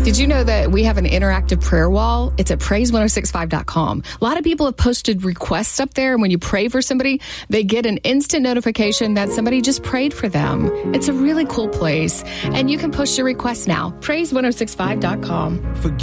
Did you know that we have an interactive prayer wall? It's at praise1065.com. A lot of people have posted requests up there, and when you pray for somebody, they get an instant notification that somebody just prayed for them. It's a really cool place, and you can post your requests now. Praise1065.com.